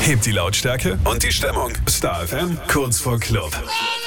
Hebt die Lautstärke und die Stimmung. Star FM, kurz vor Club.